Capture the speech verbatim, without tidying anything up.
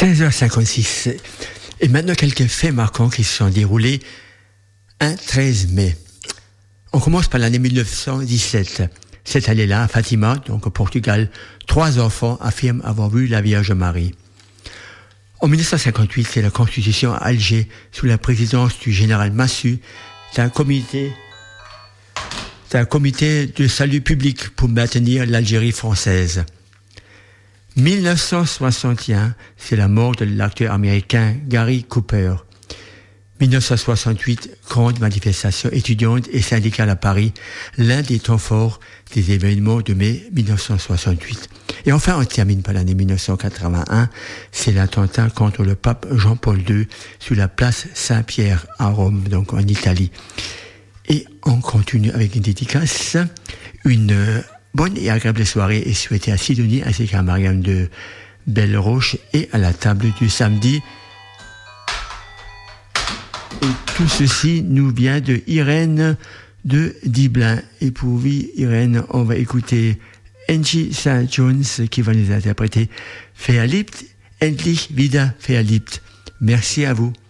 seize heures cinquante-six. Et maintenant, quelques faits marquants qui se sont déroulés un treize mai. On commence par l'année mille neuf cent dix-sept. Cette année-là, à Fatima, donc au Portugal, trois enfants affirment avoir vu la Vierge Marie. En mille neuf cent cinquante-huit, c'est la Constitution à Alger, sous la présidence du général Massu, d'un comité, d'un comité de salut public pour maintenir l'Algérie française. mille neuf cent soixante et un, c'est la mort de l'acteur américain Gary Cooper. mille neuf cent soixante-huit, grande manifestation étudiante et syndicale à Paris, l'un des temps forts des événements de mai mille neuf cent soixante-huit. Et enfin, on termine par l'année mille neuf cent quatre-vingt-un, c'est l'attentat contre le pape Jean-Paul deux sur la place Saint-Pierre à Rome, donc en Italie. Et on continue avec une dédicace, une bonne et agréable soirée est souhaitée à Sidonie ainsi qu'à Marianne de Belle-Roche et à la table du samedi. Et tout ceci nous vient de Irène de Diblin. Et pour vous, Irène, on va écouter Angie Saint Jones qui va nous interpréter Verliebt, endlich wieder verliebt. Merci à vous.